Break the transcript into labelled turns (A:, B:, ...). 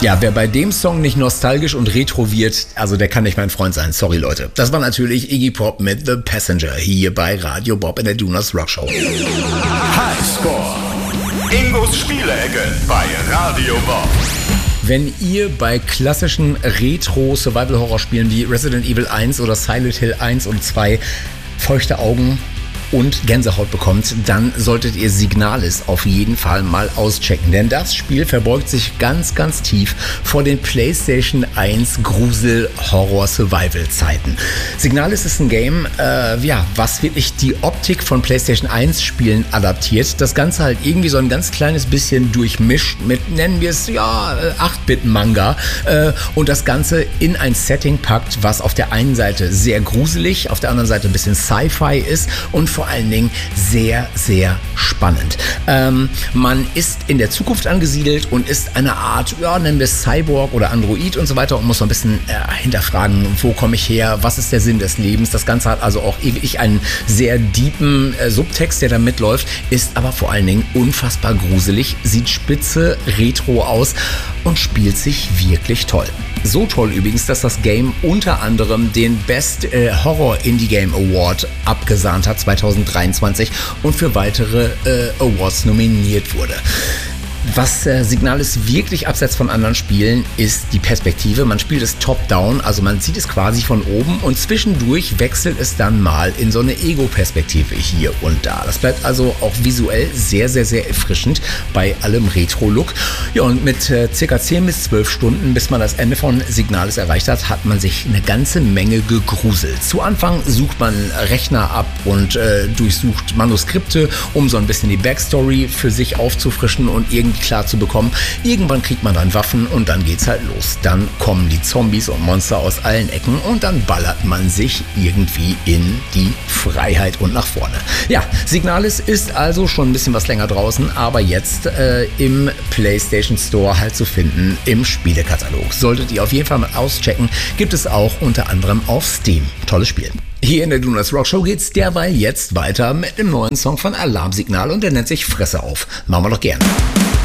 A: Ja, wer bei dem Song nicht nostalgisch und retro wird, also der kann nicht mein Freund sein. Sorry, Leute. Das war natürlich Iggy Pop mit The Passenger hier bei Radio Bob in der Dooners Rock Show.
B: Highscore. Ingos Spielecke bei Radio Bob.
A: Wenn ihr bei klassischen Retro-Survival-Horror-Spielen wie Resident Evil 1 oder Silent Hill 1 und 2 feuchte Augen und Gänsehaut bekommt, dann solltet ihr Signalis auf jeden Fall mal auschecken. Denn das Spiel verbeugt sich ganz, ganz tief vor den PlayStation 1 Grusel-Horror-Survival-Zeiten. Signalis ist ein Game, was wirklich die Optik von PlayStation 1 Spielen adaptiert. Das Ganze halt irgendwie so ein ganz kleines bisschen durchmischt mit, nennen wir es, 8-Bit-Manga. Und das Ganze in ein Setting packt, was auf der einen Seite sehr gruselig, auf der anderen Seite ein bisschen Sci-Fi ist und vor allen Dingen sehr, sehr spannend. Man ist in der Zukunft angesiedelt und ist eine Art, nennen wir es Cyborg oder Android und so weiter und muss so ein bisschen hinterfragen, wo komme ich her, was ist der Sinn des Lebens. Das Ganze hat also auch ewig einen sehr deepen Subtext, der da mitläuft, ist aber vor allen Dingen unfassbar gruselig, sieht spitze, retro aus und spielt sich wirklich toll. So toll übrigens, dass das Game unter anderem den Best Horror Indie Game Award abgesahnt hat 2023 und für weitere Awards nominiert wurde. Was Signalis wirklich abseits von anderen Spielen ist die Perspektive. Man spielt es top-down, also man sieht es quasi von oben und zwischendurch wechselt es dann mal in so eine Ego-Perspektive hier und da. Das bleibt also auch visuell sehr, sehr, sehr erfrischend bei allem Retro-Look. Ja, und mit circa 10 bis 12 Stunden, bis man das Ende von Signalis erreicht hat, hat man sich eine ganze Menge gegruselt. Zu Anfang sucht man Rechner ab und durchsucht Manuskripte, um so ein bisschen die Backstory für sich aufzufrischen und irgendwie klar zu bekommen. Irgendwann kriegt man dann Waffen und dann geht's halt los. Dann kommen die Zombies und Monster aus allen Ecken und dann ballert man sich irgendwie in die Freiheit und nach vorne. Ja, Signalis ist also schon ein bisschen was länger draußen, aber jetzt im PlayStation Store halt zu finden im Spielekatalog. Solltet ihr auf jeden Fall mal auschecken. Gibt es auch unter anderem auf Steam. Tolles Spiel. Hier in der Dooners Rock Show geht's derweil jetzt weiter mit einem neuen Song von Alarmsignal und der nennt sich Fresse auf. Machen wir doch gerne.